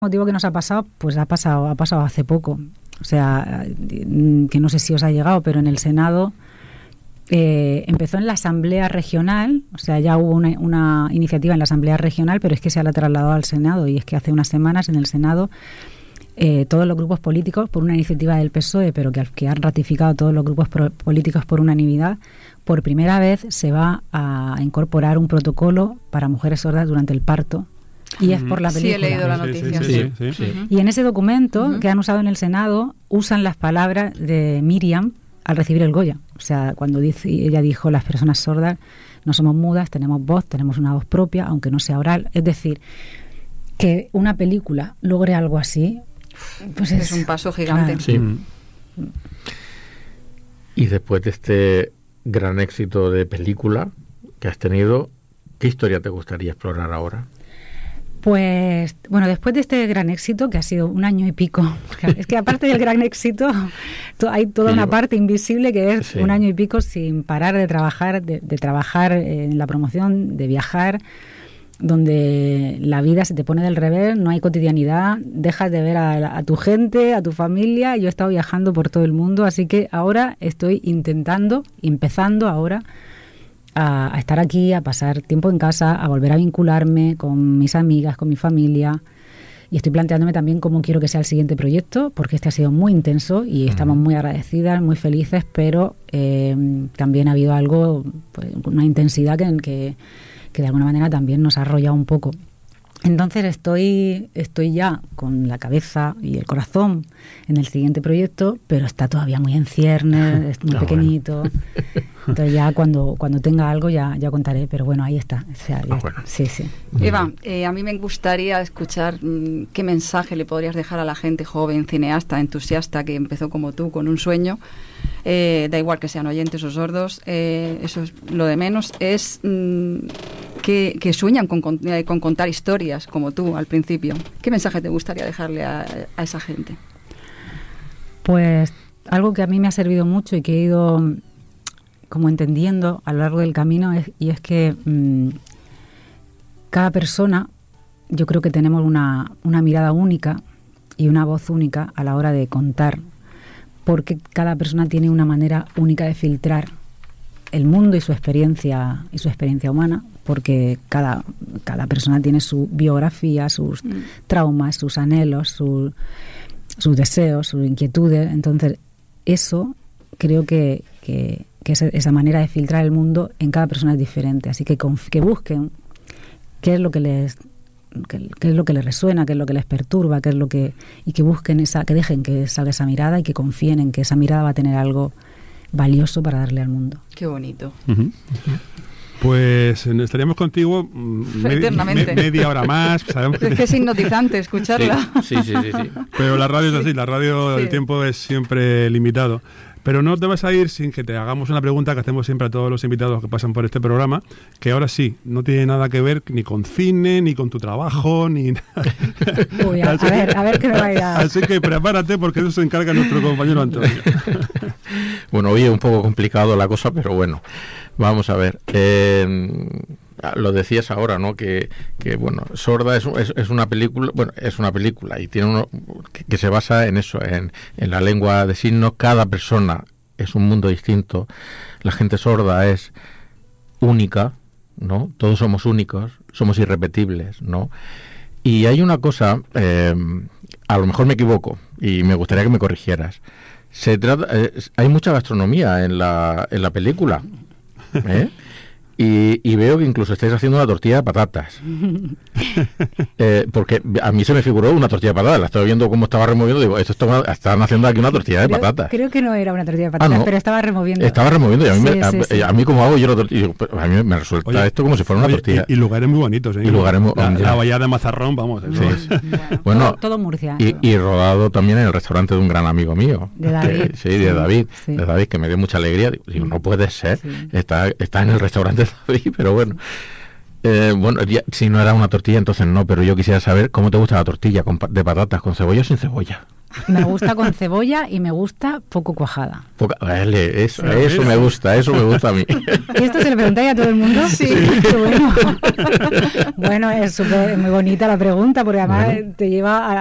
motivo que nos ha pasado, pues ha pasado hace poco. O sea, que no sé si os ha llegado, pero en el Senado empezó en la Asamblea Regional, o sea, ya hubo una iniciativa en la Asamblea Regional, pero es que se la ha trasladado al Senado, y es que hace unas semanas en el Senado todos los grupos políticos, por una iniciativa del PSOE, pero que han ratificado todos los grupos políticos por unanimidad, por primera vez se va a incorporar un protocolo para mujeres sordas durante el parto. Y es por la película. Sí, he leído la noticia. Sí. Y en ese documento que han usado en el Senado, usan las palabras de Miriam al recibir el Goya. O sea, cuando ella dijo, las personas sordas no somos mudas, tenemos voz, tenemos una voz propia, aunque no sea oral. Es decir, que una película logre algo así, pues es un paso gigante. Claro. Sí. Y después de este gran éxito de película que has tenido, ¿qué historia te gustaría explorar ahora? Pues, bueno, después de este gran éxito, que ha sido 1 año y pico, es que aparte del gran éxito, hay toda una parte invisible que es 1 año y pico sin parar de trabajar, de trabajar en la promoción, de viajar, donde la vida se te pone del revés, no hay cotidianidad, dejas de ver a tu gente, a tu familia. Yo he estado viajando por todo el mundo, así que ahora estoy empezando ahora, a estar aquí, a pasar tiempo en casa, a volver a vincularme con mis amigas, con mi familia, y estoy planteándome también cómo quiero que sea el siguiente proyecto, porque este ha sido muy intenso y estamos muy agradecidas, muy felices, pero también ha habido algo, pues, una intensidad que de alguna manera también nos ha arrollado un poco. Entonces estoy ya con la cabeza y el corazón en el siguiente proyecto, pero está todavía muy en ciernes, es muy pequeñito. Entonces ya cuando tenga algo ya contaré, pero bueno, ahí está. O sea, sí. Eva, a mí me gustaría escuchar qué mensaje le podrías dejar a la gente joven, cineasta, entusiasta, que empezó como tú, con un sueño. Da igual que sean oyentes o sordos, eso es lo de menos, es que sueñan con contar historias como tú al principio. ¿Qué mensaje te gustaría dejarle a esa gente? Pues algo que a mí me ha servido mucho y que he ido como entendiendo a lo largo del camino es que cada persona, yo creo que tenemos una mirada única y una voz única a la hora de contar, porque cada persona tiene una manera única de filtrar el mundo y su experiencia humana, porque cada persona tiene su biografía, sus traumas, sus anhelos, sus deseos, sus inquietudes. Entonces, eso creo que esa manera de filtrar el mundo en cada persona es diferente. Así que busquen qué es lo que les resuena, qué es lo que les perturba, y que busquen que dejen que salga esa mirada y que confíen en que esa mirada va a tener algo valioso para darle al mundo. Qué bonito. Pues estaríamos contigo media hora más. Sabemos es que es hipnotizante escucharla. Sí. Pero la radio es así, la radio, el tiempo es siempre limitado. Pero no te vas a ir sin que te hagamos una pregunta que hacemos siempre a todos los invitados que pasan por este programa, que ahora sí, no tiene nada que ver ni con cine, ni con tu trabajo, ni nada. Uy, a ver qué me vaya. Así que prepárate, porque eso se encarga nuestro compañero Antonio. Bueno, hoy es un poco complicado la cosa, pero bueno, vamos a ver. Lo decías ahora, ¿no? Que bueno, Sorda es una película, y tiene que se basa en eso, en la lengua de signos. Cada persona es un mundo distinto. La gente sorda es única, ¿no? Todos somos únicos, somos irrepetibles, ¿no? Y hay una cosa, a lo mejor me equivoco y me gustaría que me corrigieras. Hay mucha gastronomía en la película, ¿eh? Y veo que incluso estáis haciendo una tortilla de patatas. Porque a mí se me figuró una tortilla de patatas. La estaba viendo cómo estaba removiendo. Digo, están haciendo aquí una tortilla de patatas. Creo que no era una tortilla de patatas, pero estaba removiendo. Estaba removiendo. Y a mí como hago yo la tortilla. A mí me resulta esto como si fuera una tortilla. Y lugares muy bonitos. Y lugares la vallada de Mazarrón, vamos. Bueno, todo Murcia. Y rodado también en el restaurante de un gran amigo mío. De David. De David. Sí. De David, que me dio mucha alegría. Digo, no puede ser. Sí. Está en el restaurante de David, pero bueno. Si no era una tortilla, entonces no, pero yo quisiera saber cómo te gusta la tortilla, de patatas, con cebolla o sin cebolla. me gusta con cebolla y me gusta poco cuajada. Vale, eso me gusta a mí. ¿Y esto se le preguntáis a todo el mundo? Sí. Qué bueno. Bueno, es muy bonita la pregunta, porque además te lleva